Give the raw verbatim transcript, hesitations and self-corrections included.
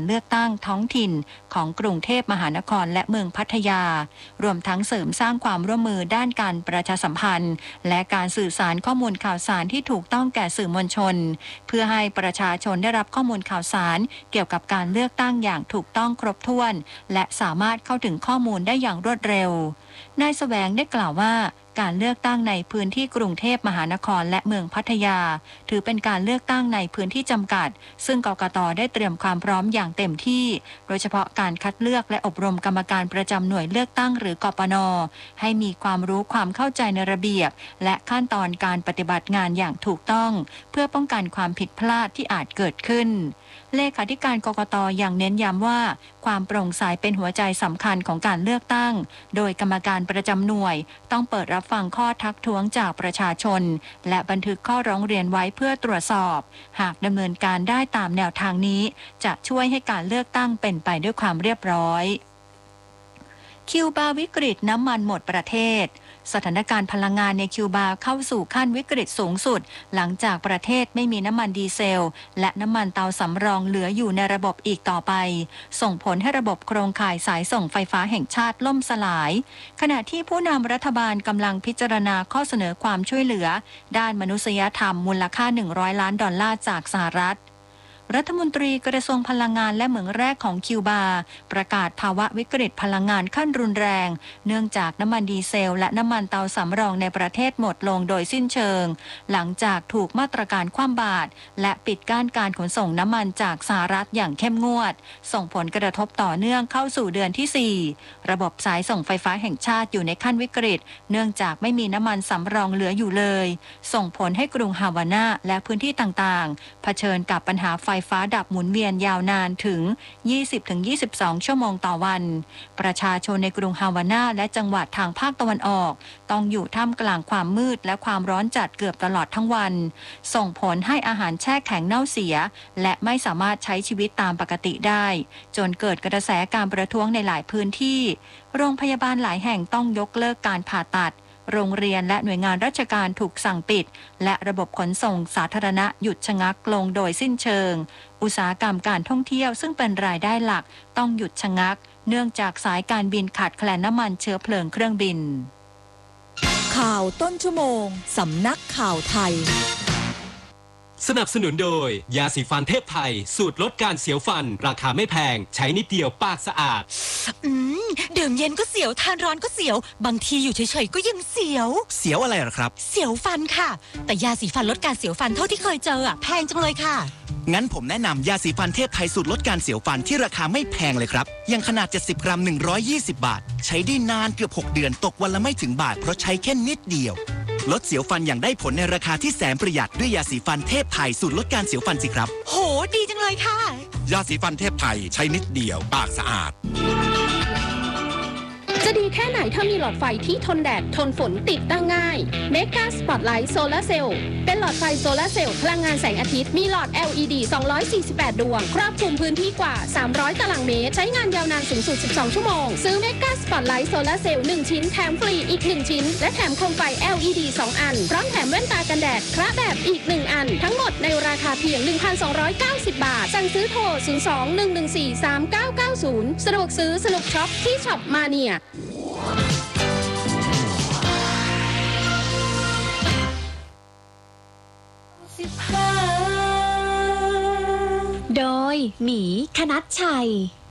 เลือกตั้งท้องถิ่นของกรุงเทพมหานครและเมืองพัทยารวมทั้งเสริมสร้างความร่วมมือด้านการประชาสัมพันธ์และการสื่อสารข้อมูลข่าวสารที่ถูกต้องแก่สื่อมวลชนเพื่อให้ประชาชนได้รับข้อมูลข่าวสารเกี่ยวกับการเลือกตั้งอย่างถูกต้องครบถ้วนและสามารถเข้าถึงข้อมูลได้อย่างรวดเร็วนายแสวงได้กล่าวว่าการเลือกตั้งในพื้นที่กรุงเทพมหานครและเมืองพัทยาถือเป็นการเลือกตั้งในพื้นที่จำกัดซึ่งกกต.ได้เตรียมความพร้อมอย่างเต็มที่โดยเฉพาะการคัดเลือกและอบรมกรรมการประจำหน่วยเลือกตั้งหรือกปน.ให้มีความรู้ความเข้าใจในระเบียบและขั้นตอนการปฏิบัติงานอย่างถูกต้องเพื่อป้องกันความผิดพลาดที่อาจเกิดขึ้นเลขาธิการกกต.ยังเน้นย้ำว่าความโปร่งใสเป็นหัวใจสำคัญของการเลือกตั้งโดยกรรมการประจำหน่วยต้องเปิดรับฟังข้อทักท้วงจากประชาชนและบันทึกข้อร้องเรียนไว้เพื่อตรวจสอบหากดำเนินการได้ตามแนวทางนี้จะช่วยให้การเลือกตั้งเป็นไปด้วยความเรียบร้อยคิวบาวิกฤตน้ำมันหมดประเทศสถานการณ์พลังงานในคิวบาเข้าสู่ขั้นวิกฤตสูงสุดหลังจากประเทศไม่มีน้ำมันดีเซลและน้ำมันเตาสำรองเหลืออยู่ในระบบอีกต่อไปส่งผลให้ระบบโครงข่ายสายส่งไฟฟ้าแห่งชาติล่มสลายขณะที่ผู้นำรัฐบาลกำลังพิจารณาข้อเสนอความช่วยเหลือด้านมนุษยธรรมมูลค่าหนึ่งร้อยล้านดอลลาร์จากสหรัฐรัฐมนตรีกระทรวงพลังงานและเหมืองแร่ของคิวบาประกาศภาวะวิกฤตพลังงานขั้นรุนแรงเนื่องจากน้ำมันดีเซลและน้ำมันเตาสำรองในประเทศหมดลงโดยสิ้นเชิงหลังจากถูกมาตรการคว่ำบาตรและปิดกั้นการขนส่งน้ำมันจากสหรัฐอย่างเข้มงวดส่งผลกระทบต่อเนื่องเข้าสู่เดือนที่สี่ระบบสายส่งไฟฟ้าแห่งชาติอยู่ในขั้นวิกฤตเนื่องจากไม่มีน้ำมันสำรองเหลืออยู่เลยส่งผลให้กรุงฮาวาน่าและพื้นที่ต่างๆเผชิญกับปัญหาไฟไฟฟ้าดับหมุนเวียนยาวนานถึง ยี่สิบถึงยี่สิบสอง ชั่วโมงต่อวันประชาชนในกรุงฮาวาน่าและจังหวัดทางภาคตะวันออกต้องอยู่ท่ามกลางความมืดและความร้อนจัดเกือบตลอดทั้งวันส่งผลให้อาหารแช่แข็งเน่าเสียและไม่สามารถใช้ชีวิตตามปกติได้จนเกิดกระแสการประท้วงในหลายพื้นที่โรงพยาบาลหลายแห่งต้องยกเลิกการผ่าตัดโรงเรียนและหน่วยงานราชการถูกสั่งปิดและระบบขนส่งสาธารณะหยุดชะงักลงโดยสิ้นเชิงอุตสาหกรรมการท่องเที่ยวซึ่งเป็นรายได้หลักต้องหยุดชะงักเนื่องจากสายการบินขาดแคลนน้ำมันเชื้อเพลิงเครื่องบินข่าวต้นชั่วโมงสำนักข่าวไทยสนับสนุนโดยยาสีฟันเทพไทยสูตรลดการเสียวฟันราคาไม่แพงใช้นิดเดียวปากสะอาดอืมดื่มเย็นก็เสียวทานร้อนก็เสียวบางทีอยู่เฉยๆก็ยังเสียวเสียวอะไรหรอครับเสียวฟันค่ะแต่ยาสีฟันลดการเสียวฟันเท่าที่เคยเจออะแพงจังเลยค่ะงั้นผมแนะนำยาสีฟันเทพไทยสูตรลดการเสียวฟันที่ราคาไม่แพงเลยครับยังขนาดเจ็ดสิบกรัมหนึ่งร้อยยี่สิบบาทใช้ได้นานเกือบหกเดือนตกวันละไม่ถึงบาทเพราะใช้แค่นิดเดียวลดเสียวฟันอย่างได้ผลในราคาที่แสนประหยัดด้วยยาสีฟันเทพไทยสูตรลดการเสียวฟันสิครับโหดีจังเลยค่ะยาสีฟันเทพไทยใช้นิดเดียวปากสะอาดจะดีแค่ไหนถ้ามีหลอดไฟที่ทนแดดทนฝนติดตั้งง่าย Mega Spotlight Solar Cell เป็นหลอดไฟโซลาร์เซลล์พลังงานแสงอาทิตย์มีหลอด แอล อี ดี สองร้อยสี่สิบแปด ดวงครอบคลุมพื้นที่กว่าสามร้อยตารางเมตรใช้งานยาวนานสูงสุดสิบสองชั่วโมงซื้อ Mega Spotlight Solar Cell หนึ่งชิ้นแถมฟรีอีกหนึ่งชิ้นและแถมโคมไฟ แอล อี ดี สองอันพร้อมแถมแว่นตากันแดดคระแบบอีกหนึ่งอันทั้งหมดในราคาเพียง หนึ่งพันสองร้อยเก้าสิบ บาทสั่งซื้อโทรศูนย์ สอง หนึ่ง หนึ่ง สี่ สาม เก้า เก้า ศูนย์สะดวกซื้อสนุกช็อปที่ช็อปมาเนียโดยหมีคณัชชัย